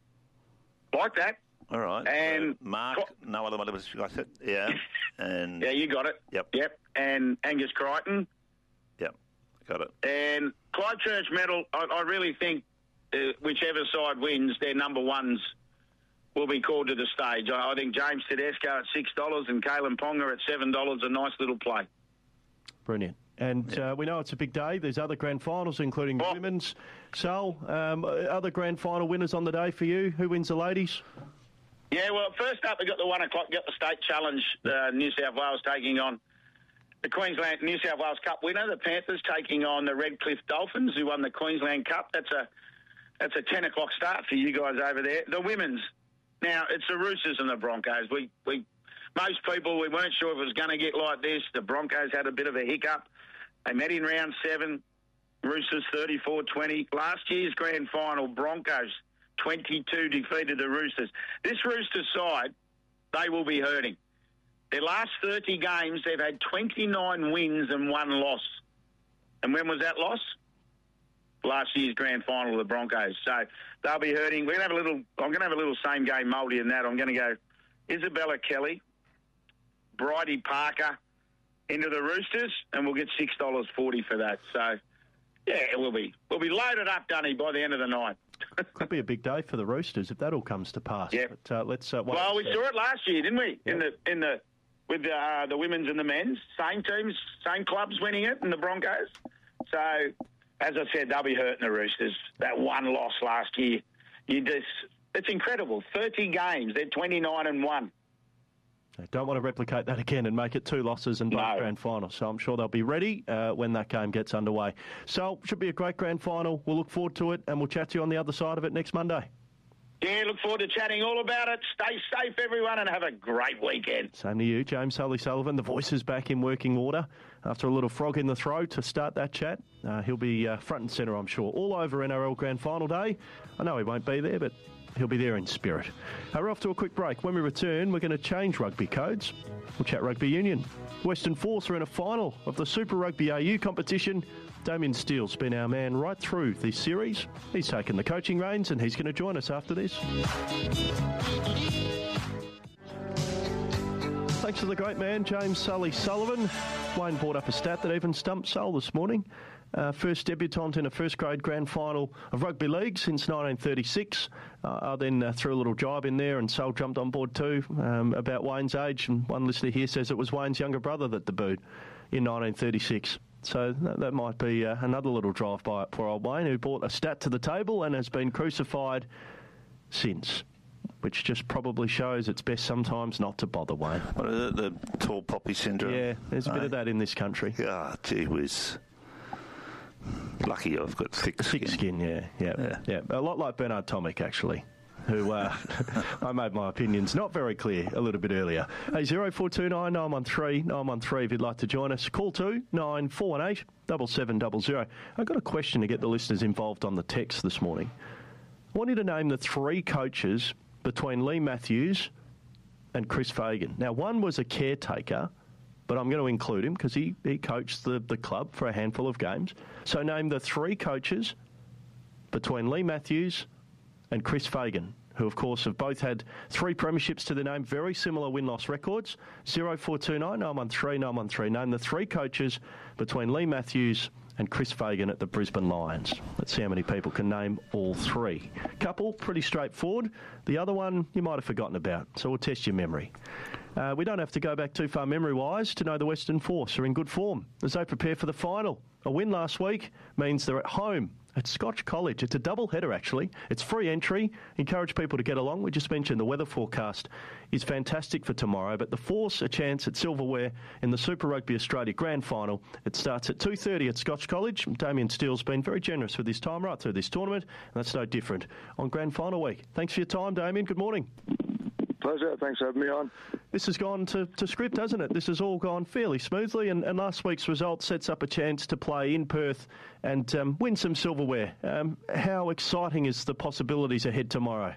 S5: Like that.
S3: All right.
S5: And
S3: Mark, no other one was like it. Yeah. And
S5: yeah, you got it. Yep. And Angus Crichton.
S3: Yep. Got it.
S5: And Clyde Church Medal, I really think whichever side wins, their number ones will be called to the stage. I think James Tedesco at $6 and Kalen Ponga at $7, a nice little play.
S1: Brilliant. And we know it's a big day. There's other grand finals, including the women's. Sol, other grand final winners on the day for you. Who wins the ladies?
S5: Yeah, well, first up, we got the 1 o'clock, got the state challenge, New South Wales taking on the Queensland New South Wales Cup winner, the Panthers, taking on the Redcliffe Dolphins, who won the Queensland Cup. That's a 10 o'clock start for you guys over there. The women's. Now, it's the Roosters and the Broncos. Most people, we weren't sure if it was going to get like this. The Broncos had a bit of a hiccup. They met in round 7. Roosters 34-20. Last year's grand final, Broncos 22 defeated the Roosters. This Roosters side, they will be hurting. Their last 30 games, they've had 29 wins and 1 loss. And when was that loss? Last year's grand final of the Broncos. So they'll be hurting. I'm going to have a little same game multi in that. I'm going to go Isabella Kelly, Bridie Parker into the Roosters, and we'll get $6.40 for that. So, yeah, we'll be loaded up, Dunny, by the end of the night.
S1: Could be a big day for the Roosters if that all comes to pass.
S5: Yeah.
S1: But, let's.
S5: Well, we saw it last year, didn't we? Yep. With the women's and the men's, same teams, same clubs winning it, and the Broncos. So, as I said, they'll be hurting the Roosters. That 1 loss last year, it's incredible. 30 games, they're 29-1.
S1: They don't want to replicate that again and make it 2 losses and both grand finals. So I'm sure they'll be ready when that game gets underway. So should be a great grand final. We'll look forward to it, and we'll chat to you on the other side of it next Monday.
S5: Yeah, look forward to chatting all about it. Stay safe, everyone, and have a great weekend.
S1: Same to you, James Sullivan. The voice is back in working order after a little frog in the throat to start that chat. He'll be front and centre, I'm sure, all over NRL Grand Final Day. I know he won't be there, but he'll be there in spirit. We're off to a quick break. When we return, we're going to change rugby codes. We'll chat rugby union. Western Force are in a final of the Super Rugby AU competition. Damien Steele's been our man right through this series. He's taken the coaching reins and he's going to join us after this. Thanks to the great man, James Sullivan. Wayne brought up a stat that even stumped Sul this morning. First debutant in a first-grade grand final of rugby league since 1936. I then threw a little jibe in there, and Sul jumped on board too about Wayne's age. And one listener here says it was Wayne's younger brother that debuted in 1936. So that might be another little drive-by for old Wayne, who brought a stat to the table and has been crucified since, which just probably shows it's best sometimes not to bother, Wayne.
S3: What is it, the tall poppy syndrome?
S1: Yeah, there's a bit of that in this country.
S3: Ah, gee whiz. Lucky I've got thick skin.
S1: Thick skin, yeah. A lot like Bernard Tomic, actually, who I made my opinions not very clear a little bit earlier. Hey, 0429 913 913 if you'd like to join us. Call 9418 7700. I've got a question to get the listeners involved on the text this morning. I want you to name the 3 coaches between Lee Matthews and Chris Fagan. Now, one was a caretaker, but I'm going to include him because he coached the club for a handful of games. So name the 3 coaches between Lee Matthews and Chris Fagan, who, of course, have both had 3 premierships to their name, very similar win-loss records. 0429 913 913. Name the 3 coaches between Lee Matthews and Chris Fagan at the Brisbane Lions. Let's see how many people can name all 3. Couple, pretty straightforward. The other one you might have forgotten about, so we'll test your memory. We don't have to go back too far memory-wise to know the Western Force are in good form as they prepare for the final. A win last week means they're at home at Scotch College. It's a double header, actually. It's free entry. Encourage people to get along. We just mentioned the weather forecast is fantastic for tomorrow, but the Force a chance at silverware in the Super Rugby Australia Grand Final. It starts at 2:30 at Scotch College. Damien Steele's been very generous with his time right through this tournament, and that's no different on Grand Final week. Thanks for your time, Damien. Good morning.
S6: Pleasure. Thanks for having me on.
S1: This has gone to script, hasn't it? This has all gone fairly smoothly, and last week's result sets up a chance to play in Perth and win some silverware. How exciting is the possibilities ahead tomorrow?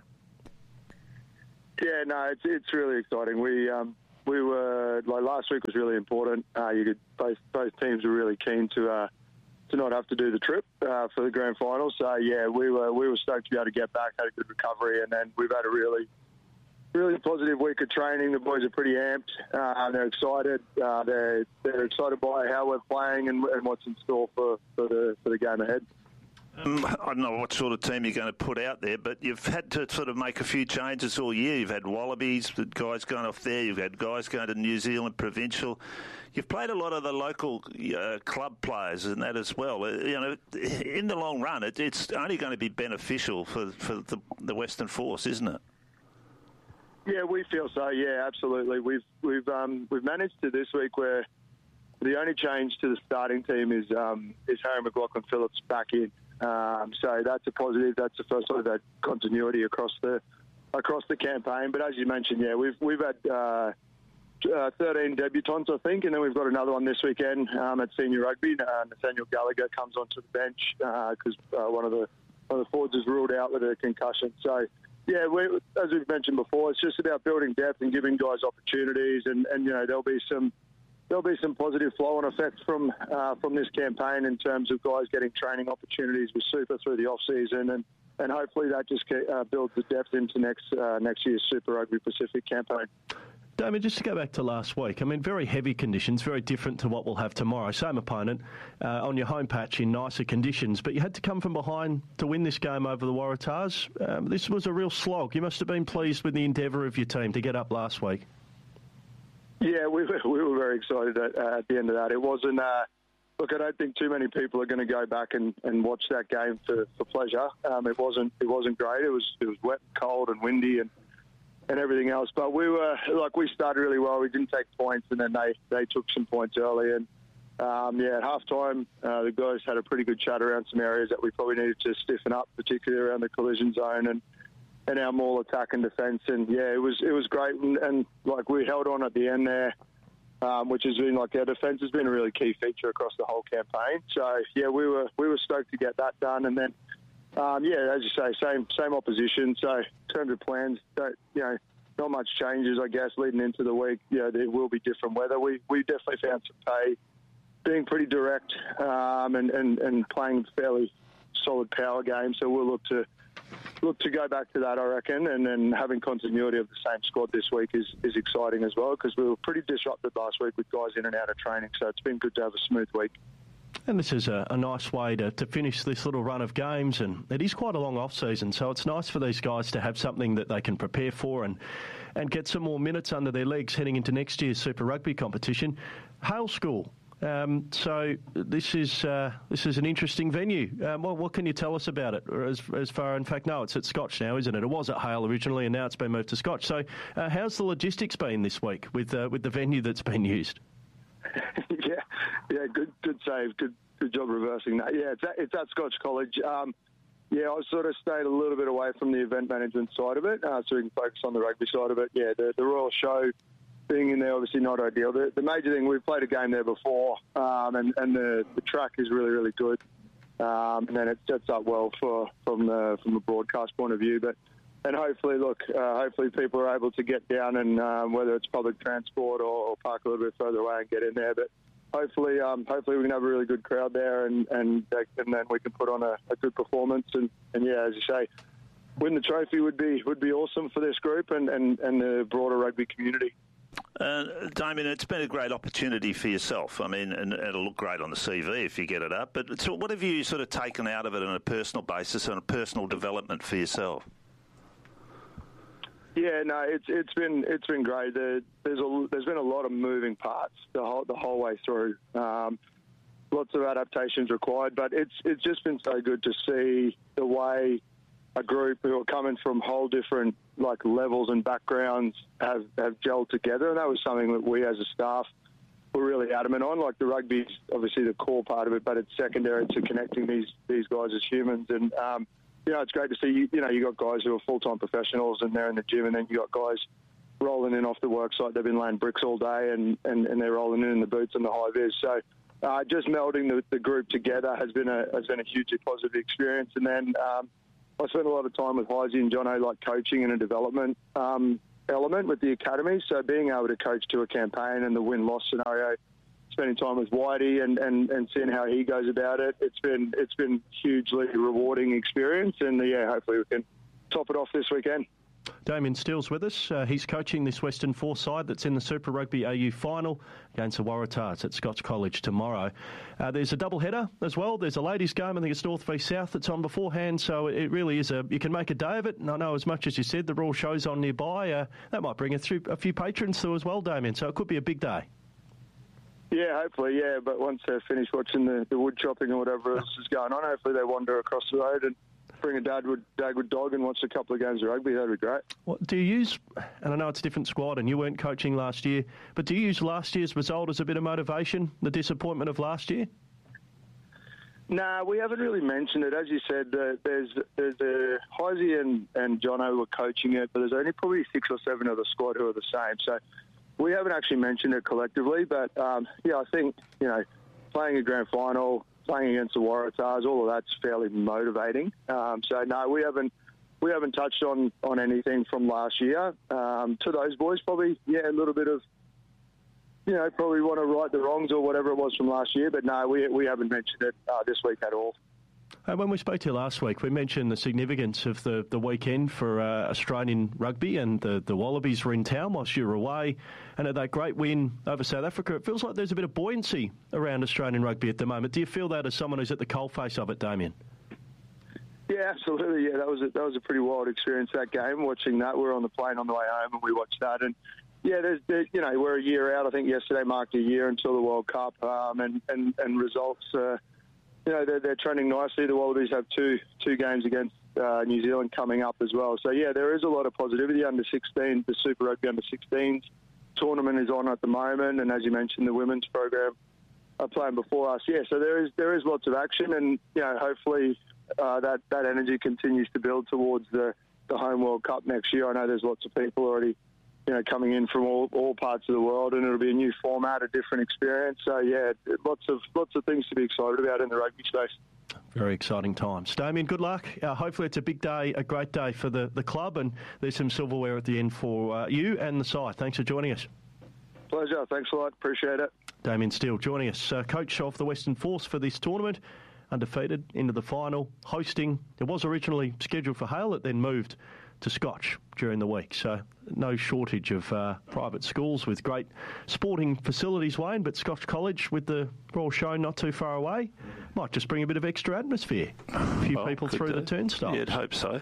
S6: Yeah, no, it's really exciting. We were like last week was really important. Both teams were really keen to not have to do the trip for the grand final. So yeah, we were stoked to be able to get back, had a good recovery, and then we've had a really positive week of training. The boys are pretty amped. They're excited. They're excited by how we're playing and what's in store for the game ahead.
S3: I don't know what sort of team you're going to put out there, but you've had to sort of make a few changes all year. You've had Wallabies, the guys going off there. You've had guys going to New Zealand Provincial. You've played a lot of the local club players and that as well. In the long run, it's only going to be beneficial for the Western Force, isn't it?
S6: Yeah, we feel so. Yeah, absolutely. We've managed to this week where the only change to the starting team is Harry McLaughlin-Phillips back in. So that's a positive. That's the first sort of that continuity across the campaign. But as you mentioned, yeah, we've had 13 debutants, I think, and then we've got another one this weekend at senior rugby. Nathaniel Gallagher comes onto the bench because one of the forwards is ruled out with a concussion. So. Yeah, as we've mentioned before, it's just about building depth and giving guys opportunities, and there'll be some positive flow-on effects from this campaign in terms of guys getting training opportunities with Super through the off season, and hopefully that just builds the depth into next year's Super Rugby Pacific campaign.
S1: Damien, just to go back to last week, I mean, very heavy conditions, very different to what we'll have tomorrow. Same opponent on your home patch in nicer conditions, but you had to come from behind to win this game over the Waratahs. This was a real slog. You must have been pleased with the endeavour of your team to get up last week.
S6: Yeah, we were very excited at the end of that. It wasn't... Look, I don't think too many people are going to go back and watch that game for pleasure. It wasn't great. It was wet, and cold, and windy, and everything else. But we started really well. We didn't take points, and then they took some points early. And at halftime, the guys had a pretty good chat around some areas that we probably needed to stiffen up, particularly around the collision zone and our maul attack and defence. And yeah, it was great. And like we held on at the end there, which has been like our defence has been a really key feature across the whole campaign. So yeah, we were stoked to get that done. And then. As you say, same opposition. So in terms of plans, not much changes, I guess, leading into the week. There will be different weather. We definitely found some pay being pretty direct and playing fairly solid power games. So we'll look to go back to that, I reckon. And then having continuity of the same squad this week is exciting as well, because we were pretty disrupted last week with guys in and out of training. So it's been good to have a smooth week.
S1: And this is a nice way to finish this little run of games, and it is quite a long off-season, so it's nice for these guys to have something that they can prepare for and get some more minutes under their legs heading into next year's Super Rugby competition. Hale School. So this is an interesting venue. What can you tell us about it? As far, in fact, no, it's at Scotch now, isn't it? It was at Hale originally, and now it's been moved to Scotch. So how's the logistics been this week with the venue that's been used?
S6: Yeah, good save, good job reversing that. Yeah, it's at Scotch College. I sort of stayed a little bit away from the event management side of it, so we can focus on the rugby side of it. Yeah, the Royal Show being in there, obviously not ideal. The major thing, we've played a game there before, and the track is really, really good, and then it sets up well from a broadcast point of view. And hopefully people are able to get down and whether it's public transport or park a little bit further away and get in there. But hopefully we can have a really good crowd there and then we can put on a good performance. And yeah, as you say, win the trophy would be awesome for this group and the broader rugby community.
S3: Damien, it's been a great opportunity for yourself. I mean, and it'll look great on the CV if you get it up. But so what have you sort of taken out of it on a personal basis, on a personal development for yourself?
S6: Yeah, no, it's been great. There's been a lot of moving parts the whole way through. lots of adaptations required. But it's just been so good to see the way a group who are coming from whole different levels and backgrounds have gelled together, and that was something that we as a staff were really adamant on. The rugby's obviously the core part of it, but it's secondary to connecting these guys as humans. And it's great to see you got guys who are full-time professionals and they're in the gym, and then you got guys rolling in off the work site. They've been laying bricks all day and they're rolling in the boots and the high vis. So just melding the group together has been a hugely positive experience. And then I spent a lot of time with Heisey and Jono, coaching and a development element with the academy. So being able to coach to a campaign and the win-loss scenario, spending time with Whitey and seeing how he goes about it, it's been hugely rewarding experience. And hopefully we can top it off this weekend.
S1: Damien Steele's with us. He's coaching this Western Force side that's in the Super Rugby AU final against the Waratahs at Scotch College tomorrow. There's a double header as well. There's a ladies' game. I think it's North v South that's on beforehand, so it really is you can make a day of it. And I know, as much as you said, the Royal Show's on nearby. That might bring a few patrons through as well, Damien, so it could be a big day.
S6: Yeah, hopefully, yeah. But once they're finished watching the wood chopping or whatever else is going on, hopefully they wander across the road and bring a dad with dog and watch a couple of games of rugby. That'd be great.
S1: What do you use, and I know it's a different squad and you weren't coaching last year, but do you use last year's result as a bit of motivation, the disappointment of last year?
S6: No, we haven't really mentioned it. As you said, there's Heisey and Jono who are coaching it, but there's only probably 6 or 7 of the squad who are the same. So we haven't actually mentioned it collectively, but I think, playing a grand final, playing against the Waratahs, all of that's fairly motivating. So no, we haven't touched on anything from last year. To those boys, probably a little bit of, probably want to right the wrongs or whatever it was from last year. But no, we haven't mentioned it this week at all.
S1: When we spoke to you last week, we mentioned the significance of the weekend for Australian rugby, and the Wallabies were in town whilst you were away, and at that great win over South Africa, it feels like there's a bit of buoyancy around Australian rugby at the moment. Do you feel that as someone who's at the coalface of it, Damien?
S6: Yeah, absolutely. Yeah, that was a pretty wild experience, that game. Watching that, we were on the plane on the way home and we watched that, and yeah, there's we're a year out. I think yesterday marked a year until the World Cup, and results. They're trending nicely. The Wallabies have two games against New Zealand coming up as well. So, yeah, there is a lot of positivity. Under-16, the Super Rugby Under-16s tournament is on at the moment. And as you mentioned, the women's program are playing before us. Yeah, so there is lots of action. And, hopefully that energy continues to build towards the home World Cup next year. I know there's lots of people already coming in from all parts of the world, and it'll be a new format, a different experience. So, yeah, lots of things to be excited about in the rugby space.
S1: Very exciting times. Damien, good luck. Hopefully it's a big day, a great day for the club, and there's some silverware at the end for you and the side. Thanks for joining us.
S6: Pleasure. Thanks a lot. Appreciate it.
S1: Damien Steele joining us, coach of the Western Force for this tournament, undefeated into the final, hosting. It was originally scheduled for Hale, it then moved to Scotch during the week. So no shortage of private schools with great sporting facilities, Wayne, but Scotch College with the Royal Show not too far away might just bring a bit of extra atmosphere. A few people through the turnstiles.
S3: Yeah, I'd hope so.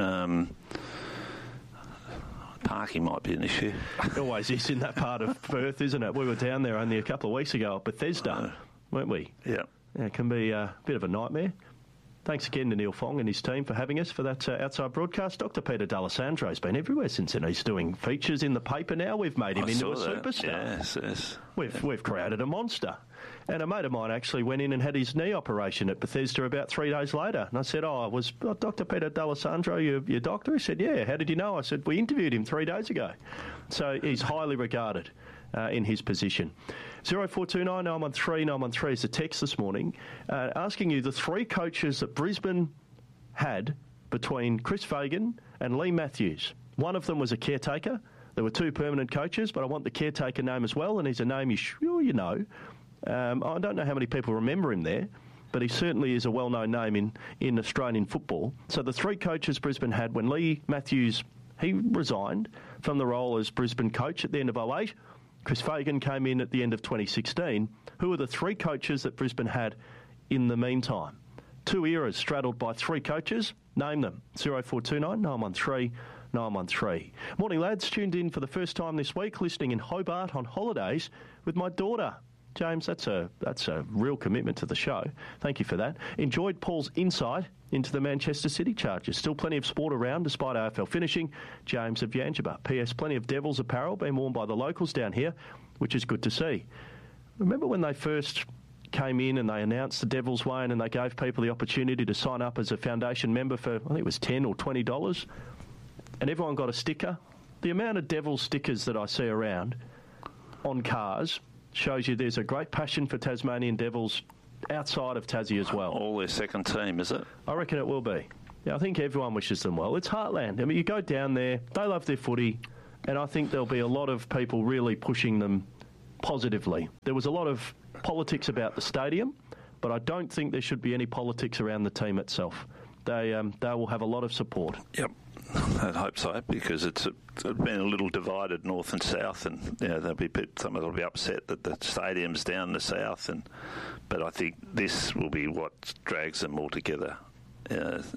S3: Parking might be an issue.
S1: It always is in that part of Perth, isn't it? We were down there only a couple of weeks ago at Bethesda, weren't we?
S3: Yeah.
S1: It can be a bit of a nightmare. Thanks again to Neil Fong and his team for having us for that outside broadcast. Dr. Peter D'Alessandro's been everywhere since then. He's doing features in the paper now. We've made him into a superstar.
S3: Yes.
S1: We've created a monster. And a mate of mine actually went in and had his knee operation at Bethesda about 3 days later. And I said, was Dr. Peter D'Alessandro your doctor? He said, yeah. How did you know? I said, we interviewed him 3 days ago. So he's highly regarded in his position. 0429 913 913 is the text this morning, asking you the 3 coaches that Brisbane had between Chris Fagan and Lee Matthews. One of them was a caretaker. There were 2 permanent coaches, but I want the caretaker name as well, and he's a name you know. I don't know how many people remember him there, but he certainly is a well-known name in Australian football. So the 3 coaches Brisbane had when Lee Matthews, he resigned from the role as Brisbane coach at the end of 2008. Chris Fagan came in at the end of 2016. Who are the 3 coaches that Brisbane had in the meantime? 2 eras straddled by 3 coaches. Name them. 0429 913 913. Morning, lads. Tuned in for the first time this week, listening in Hobart on holidays with my daughter. James, that's a real commitment to the show. Thank you for that. Enjoyed Paul's insight into the Manchester City Chargers. Still plenty of sport around despite AFL finishing. James of Yangeba. P.S. Plenty of Devils apparel being worn by the locals down here, which is good to see. Remember when they first came in and they announced the Devils, Wayne, and they gave people the opportunity to sign up as a foundation member for, I think it was $10 or $20, and everyone got a sticker? The amount of Devils stickers that I see around on cars shows you there's a great passion for Tasmanian Devils outside of Tassie as well.
S3: All their second team, is it?
S1: I reckon it will be. Yeah, I think everyone wishes them well. It's heartland. I mean, you go down there, they love their footy, and I think there'll be a lot of people really pushing them positively. There was a lot of politics about the stadium, but I don't think there should be any politics around the team itself. They will have a lot of support.
S3: Yep, I'd hope so, because it's been a little divided north and south, and there'll be some that'll be upset that the stadium's down in the south, but I think this will be what drags them all together, as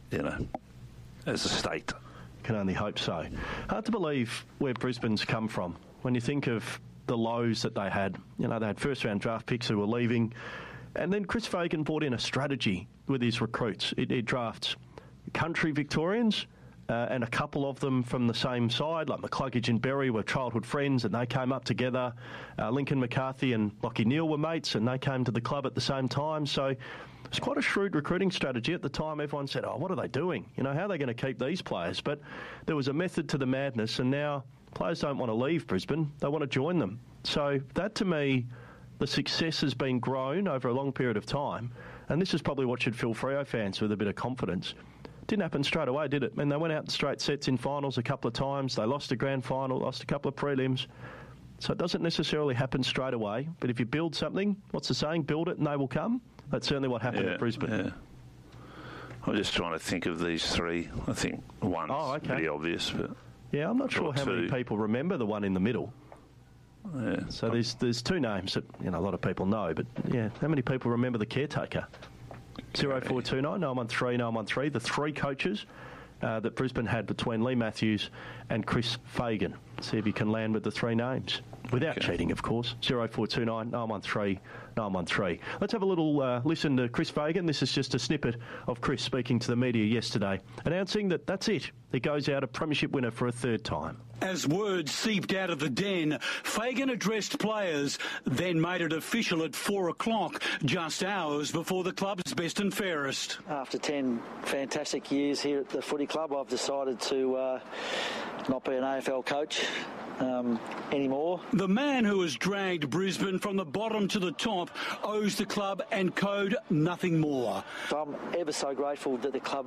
S3: a state.
S1: Can only hope so. Hard to believe where Brisbane's come from when you think of the lows that they had. They had first-round draft picks who were leaving, and then Chris Fagan brought in a strategy with his recruits. He drafts country Victorians, and a couple of them from the same side, like McCluggage and Berry were childhood friends, and they came up together. Lincoln McCarthy and Lachie Neale were mates, and they came to the club at the same time. So it's quite a shrewd recruiting strategy. At the time, everyone said, what are they doing? How are they going to keep these players? But there was a method to the madness, and now players don't want to leave Brisbane. They want to join them. So that, to me, the success has been grown over a long period of time, and this is probably what should fill Freo fans with a bit of confidence. Didn't happen straight away, did it? I mean, they went out in straight sets in finals a couple of times. They lost a grand final, lost a couple of prelims. So it doesn't necessarily happen straight away. But if you build something, what's the saying? Build it and they will come. That's certainly what happened at Brisbane.
S3: Yeah. I'm just trying to think of these three. I think one's pretty obvious. But
S1: yeah, I'm not sure how many people remember the one in the middle.
S3: Yeah.
S1: So there's two names that a lot of people know. But, yeah, how many people remember the caretaker? 0429 913 913, the three coaches that Brisbane had between Lee Matthews and Chris Fagan. See if you can land with the three names. Without cheating, of course. 0429 913 913. Let's have a little listen to Chris Fagan. This is just a snippet of Chris speaking to the media yesterday, announcing that that's it. He goes out a premiership winner for a third time.
S7: As words seeped out of the den, Fagan addressed players, then made it official at 4 o'clock, just hours before the club's best and fairest.
S8: After 10 fantastic years here at the footy club, I've decided to not be an AFL coach anymore.
S7: The man who has dragged Brisbane from the bottom to the top owes the club and code nothing more.
S8: I'm ever so grateful that the club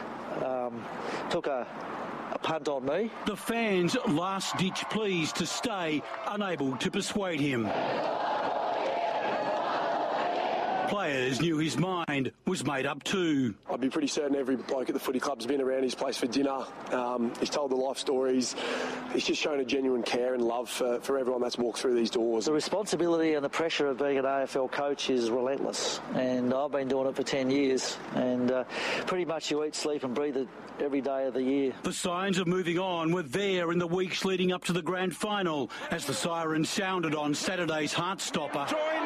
S8: took a punt on me.
S7: The fans' last-ditch pleas to stay, unable to persuade him. Players knew his mind was made up too.
S9: I'd be pretty certain every bloke at the footy club's been around his place for dinner. He's told the life stories. He's just shown a genuine care and love for everyone that's walked through these doors.
S8: The responsibility and the pressure of being an AFL coach is relentless, and I've been doing it for 10 years, and pretty much you eat, sleep and breathe it every day of the year.
S7: The signs of moving on were there in the weeks leading up to the grand final as the siren sounded on Saturday's Heartstopper.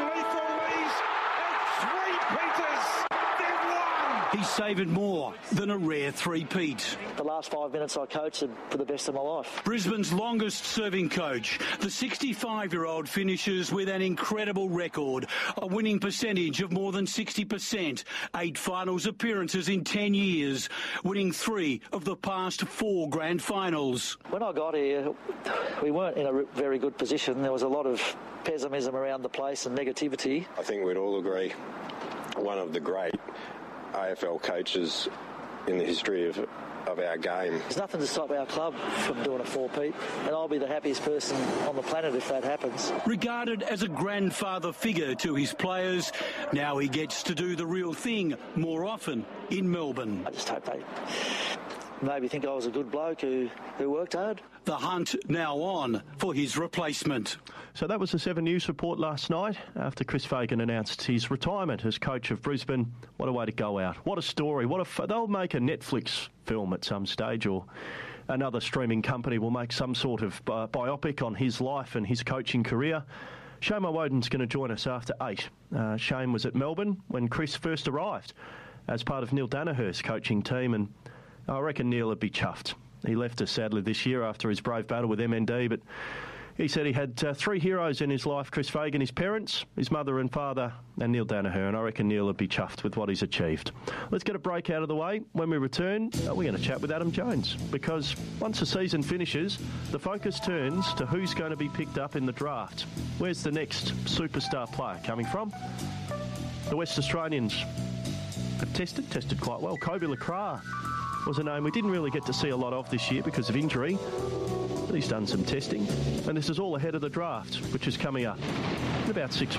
S7: He savoured more than a rare three-peat.
S8: The last 5 minutes I coached are for the best of my life.
S7: Brisbane's longest-serving coach, the 65-year-old finishes with an incredible record, a winning percentage of more than 60%, 8 finals appearances in 10 years, winning 3 of the past 4 grand finals.
S8: When I got here, we weren't in a very good position. There was a lot of pessimism around the place and negativity.
S10: I think we'd all agree one of the great AFL coaches in the history of our game.
S8: There's nothing to stop our club from doing a four-peat, and I'll be the happiest person on the planet if that happens.
S7: Regarded as a grandfather figure to his players, now he gets to do the real thing more often in Melbourne.
S8: I just hope they maybe think I was a good bloke who worked hard.
S7: The hunt now on for his replacement.
S1: So that was the 7 News report last night after Chris Fagan announced his retirement as coach of Brisbane. What a way to go out. What a story. They'll make a Netflix film at some stage, or another streaming company will make some sort of biopic on his life and his coaching career. Shane Woden's going to join us after 8. Shane was at Melbourne when Chris first arrived as part of Neil Danaher's coaching team, and I reckon Neil would be chuffed. He left us sadly this year after his brave battle with MND, but he said he had 3 heroes in his life: Chris Fagan, his parents, his mother and father, and Neil Danaher, and I reckon Neil would be chuffed with what he's achieved. Let's get a break out of the way. When we return, we're going to chat with Adam Jones, because once the season finishes, the focus turns to who's going to be picked up in the draft. Where's the next superstar player coming from? The West Australians have tested quite well. Kobe LaCroix was a name we didn't really get to see a lot of this year because of injury. But he's done some testing, and this is all ahead of the draft, which is coming up in about 6